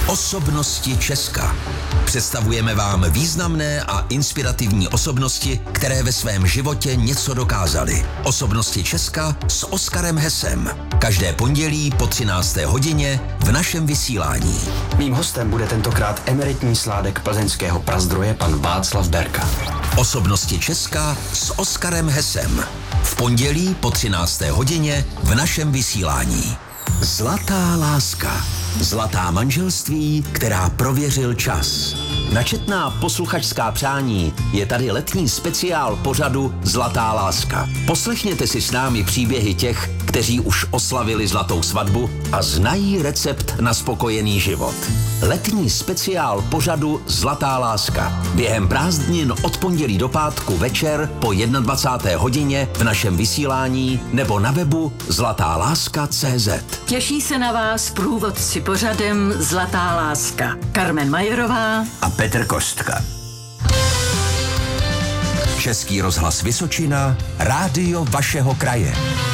Osobnosti Česka. Představujeme vám významné a inspirativní osobnosti, které ve svém životě něco dokázaly. Osobnosti Česka s Oskarem Hesem. Každé pondělí po 13. hodině v našem vysílání. Mým hostem bude tentokrát emeritní sládek plzeňského prazdroje pan Václav Berka. Osobnosti Česka s Oskarem Hesem. V pondělí po 13. hodině v našem vysílání. Zlatá láska. Zlatá manželství, která prověřil čas. Na četná posluchačská přání je tady letní speciál pořadu Zlatá láska. Poslechněte si s námi příběhy těch, kteří už oslavili zlatou svatbu a znají recept na spokojený život. Letní speciál pořadu Zlatá láska. Během prázdnin od pondělí do pátku večer po 21. hodině v našem vysílání nebo na webu zlatáláska.cz. Těší se na vás průvodci pořadem Zlatá láska. Karmen Majerová A Petr Kostka. Český rozhlas Vysočina, rádio vašeho kraje.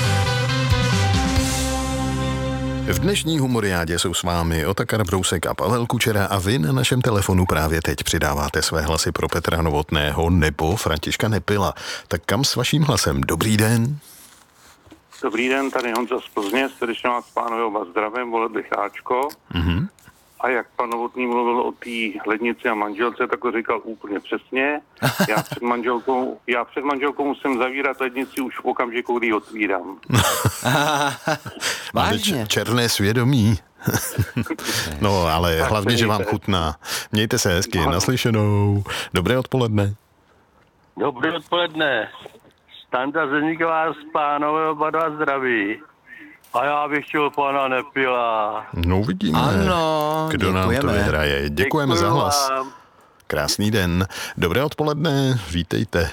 V dnešní humoriádě jsou s vámi Otakar Brousek a Pavel Kučera a vy na našem telefonu právě teď přidáváte své hlasy pro Petra Novotného nebo Františka Nepila. Tak kam s vaším hlasem? Dobrý den. Dobrý den, tady Honza z Plzně, srdečně vás pánové oba zdravím, voleb bych Ačko. Mhm. A jak pan Novotný mluvil o té lednici a manželce, tak to říkal úplně přesně. Já před manželkou musím zavírat lednici už v okamžiku, kdy ji otvírám. Máte černé svědomí. No, ale hlavně, že vám chutná. Mějte se hezky, naslyšenou. Dobré odpoledne. Dobré odpoledne. Standa Zeníková z pánové oba dva zdraví. A já bych chtěl pana Nepila. No uvidíme, ano, kdo nám to vyhraje. Děkujeme za hlas. Vám. Krásný den. Dobré odpoledne, vítejte.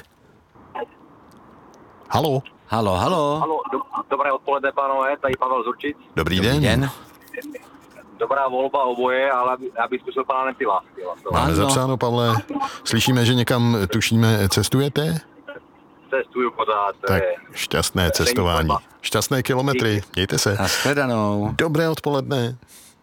Halo. Halo. Halo, dobré odpoledne, pánové, tady Pavel Zurčic. Dobrý den. Dobrá volba oboje, ale já bych zkusil pana Nepila. Máme zapsáno, Pavle. Slyšíme, že někam, tušíme, cestujete? Cestuju pořád. Tak šťastné cestování. Šťastné kilometry. Mějte se. Nashledanou. Dobré odpoledne.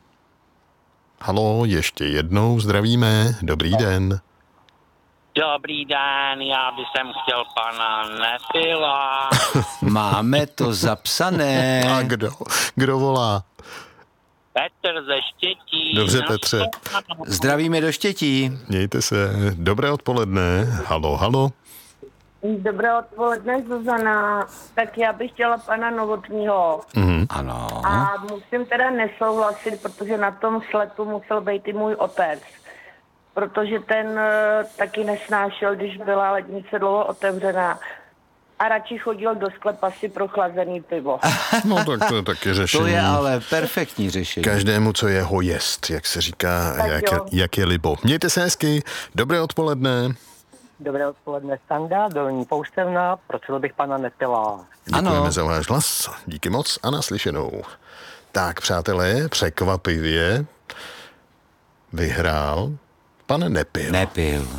Halo, ještě jednou zdravíme. Dobrý den. Dobrý den, já bych chtěl pana Nepila. Máme to zapsané. A kdo volá? Petr ze Štětí. Dobře, Petře. Zdravíme do Štětí. Mějte se. Dobré odpoledne. Halo. Dobré odpoledne, Zuzana. Tak já bych chtěla pana Novotního. Ano. A musím teda nesouhlasit, protože na tom sletu musel být i můj otec. Protože ten taky nesnášel, když byla lednice dlouho otevřená. A radši chodil do sklepa si pro chlazený pivo. No tak to je taky řešení. To je ale perfektní řešení. Každému, co jeho jest, jak se říká, jak je libo. Mějte se hezky. Dobré odpoledne. Dobré odpoledne, Standa, Dolní Poustevna, prosil bych pana Nepila. Děkujeme za váš hlas, díky moc a naslyšenou. Tak, přátelé, překvapivě vyhrál pan Nepil.